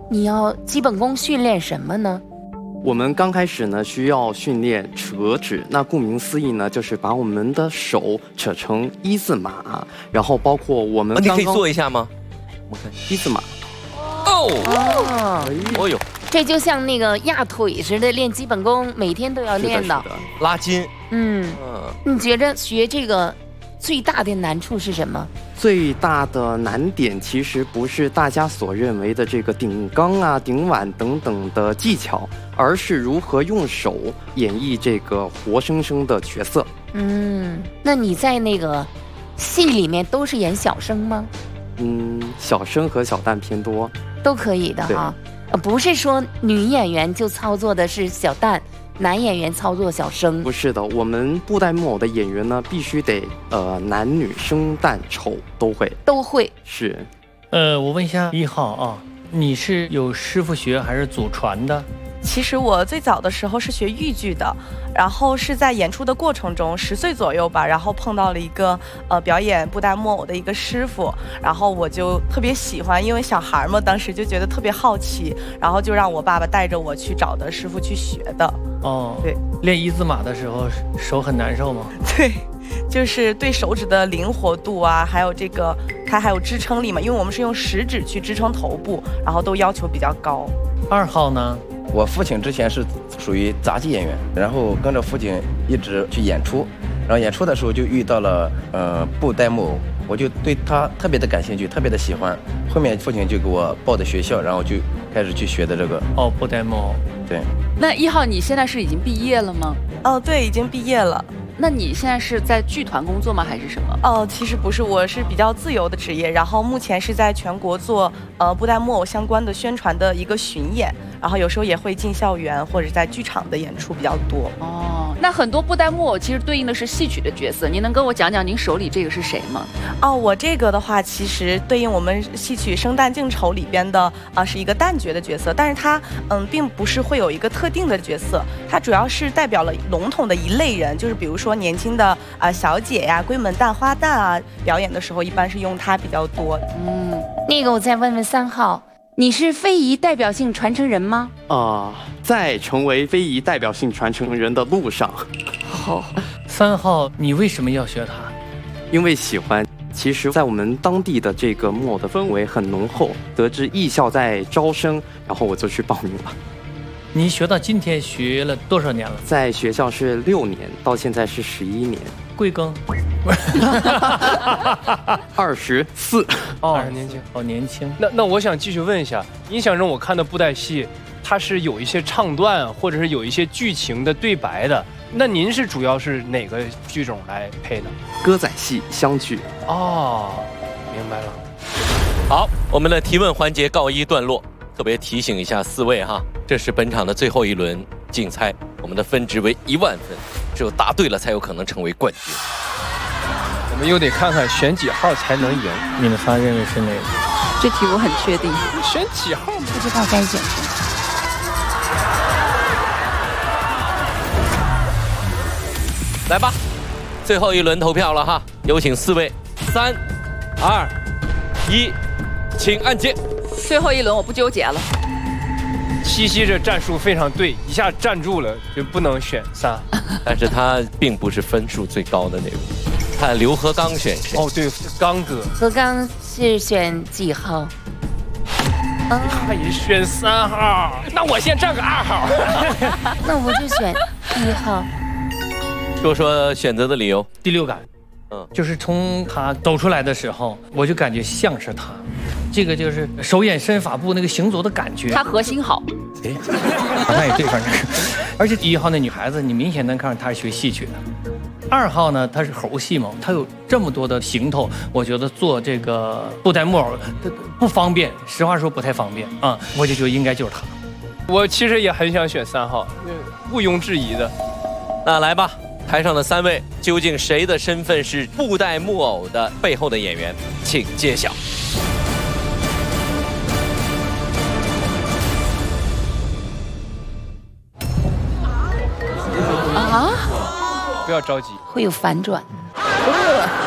你要基本功训练什么呢？ 我们刚开始呢，需要训练扯指。那顾名思义呢，就是把我们的手扯成一字马，然后包括我们你可以做一下吗？ 我看一字马。 哦呦， 这就像那个压腿似的，练基本功，每天都要练的。 拉筋。 你觉着学这个最大的难处是什么？ 最大的难点其实不是大家所认为的这个顶缸啊、顶碗等等的技巧，而是如何用手演绎这个活生生的角色。 那你在那个戏里面都是演小生吗？ 小生和小旦偏多， 都可以的哈。不是说女演员就操作的是小旦，男演员操作小生。 不是的，我们布袋木偶的演员呢，必须得男女生旦丑都会。是。 我问一下1号啊，你是有师傅学还是祖传的？ 其实我最早的时候是学豫剧的，然后是在演出的过程中10岁左右吧，然后碰到了一个表演布袋木偶的一个师傅，然后我就特别喜欢，因为小孩嘛，当时就觉得特别好奇，然后就让我爸爸带着我去找的师傅去学的。对， 练一字马的时候手很难受吗？ 对，就是对手指的灵活度啊，还有这个它还有支撑力嘛，因为我们是用食指去支撑头部，然后都要求比较高。 2号呢？ 我父亲之前是属于杂技演员，然后跟着父亲一直去演出，然后演出的时候就遇到了布袋木偶，我就对他特别的感兴趣，特别的喜欢。后面父亲就给我报的学校，然后就开始去学的这个。 布袋木偶。 对。 那1号，你现在是已经毕业了吗？ 对，已经毕业了。 那你现在是在剧团工作吗，还是什么？ 其实不是，我是比较自由的职业，然后目前是在全国做布袋木偶相关的宣传的一个巡演，然后有时候也会进校园或者在剧场的演出比较多。 那很多布袋木偶其实对应的是戏曲的角色，您能跟我讲讲您手里这个是谁吗？ 我这个的话其实对应我们戏曲《生旦净丑》里边的是一个旦角的角色，但是它并不是会有一个特定的角色，它主要是代表了笼统的一类人，就是比如说年轻的小姐呀、闺门旦、花旦啊，表演的时候一般是用它比较多。 那个我再问问3号，你是非遗代表性传承人吗？ 在成为非遗代表性传承人的路上。 好，3号，你为什么要学它？ 因为喜欢。其实，在我们当地的这个木偶的氛围很浓厚，得知艺校在招生，然后我就去报名了。 你学到今天学了多少年了？ 在学校是6年，到现在是11年。 贵庚 ？24。 很年轻， 好年轻。 那我想继续问一下，印象中我看的布袋戏，它是有一些唱段，或者是有一些剧情的对白的。那您是主要是哪个剧种来配的？ 歌仔戏、湘剧。 明白了。 好，我们的提问环节告一段落。特别提醒一下4位哈，这是本场的最后一轮竞猜，我们的分值为1万分，只有答对了才有可能成为冠军。 我们又得看看选几号才能赢。 你们仨认为是哪个？ 这题我很确定。 选几号？ 不知道该选谁。 来吧，最后一轮投票了哈，有请4位，3、2、1，请按键。 最后一轮我不纠结了。 西西这战术非常对，一下站住了就不能选3， 但是他并不是分数最高的那位。看刘和刚选谁？ 对，刚哥。 和刚是选几号？ 他也选3号，那我先占个2号。 那我就选1号。 说说选择的理由。 第6感。就是从他走出来的时候，我就感觉像是他。这个就是手眼身法步那个行走的感觉， 他核心好， 好像也对，反正，而且1号那女孩子，你明显能看出她是学戏曲的。2号呢，她是猴戏嘛，她有这么多的行头，我觉得做这个布袋木偶不方便，实话说不太方便啊，我就觉得应该就是她。 我其实也很想选3号，毋庸置疑的。 那来吧，台上的3位，究竟谁的身份是布袋木偶的背后的演员？请揭晓。 不要着急， 会有反转。